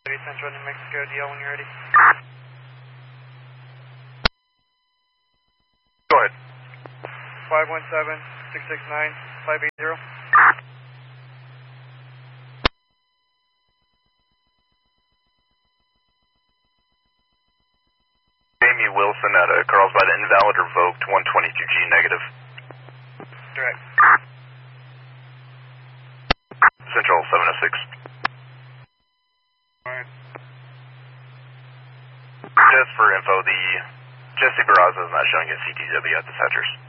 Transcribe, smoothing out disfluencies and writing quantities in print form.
Central New Mexico, DL when you're ready. Go ahead. 517-669-580. Jamie Wilson at Carlsbad invalid revoked 122G negative. Direct. Central 706. Alright. Just for info, the Jesse Barraza is not showing a CTW at the Dispatchers.